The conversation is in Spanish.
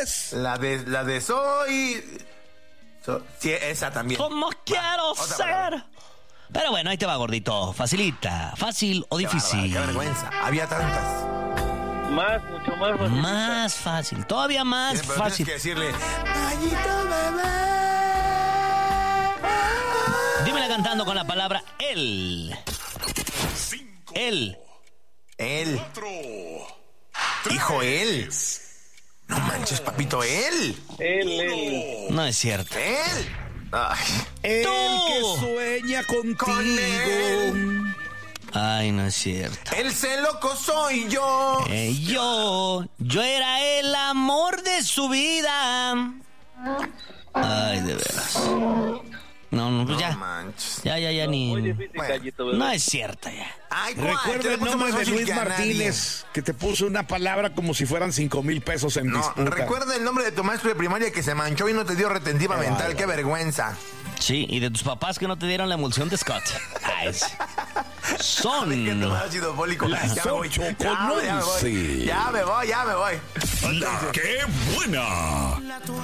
es? La de soy... sí, esa también. ¿Cómo quiero otra ser? palabra. Pero bueno, ahí te va, gordito. Facilita, fácil o Qué difícil. bárbara, qué vergüenza. Había tantas. Mucho más fácil. Más fácil, todavía más Pero fácil. tienes que decirle... Gallito bebé. Dímela cantando con la palabra él. Él. Él. Hijo, él. No manches, papito, él. Él. No es cierto. Él. Ay. El ¡Tú! que sueña contigo. Con él. Ay, no es cierto. El celoco soy yo. Yo era el amor de su vida. Ay, de veras. No, pues ya. No manches. Ya, ni. Muy difícil, Bueno. Gallito, bebé. No es cierto ya. Ay, ¿cuál? Recuerda Te le el puse nombre más de fácil Luis que a nadie. Martínez, que te puso una palabra como si fueran 5,000 pesos en No, disputa. recuerda el nombre de tu maestro de primaria que se manchó y no te dio retentiva Qué mental. bárbaro. Qué vergüenza. Sí, y de tus papás que no te dieron la emulsión de Scott. Ay, sí. Son. Que tu ácido fólico. Las Ya me voy. 8 con Ya me voy. 11. Ya me voy. ¡La qué buena!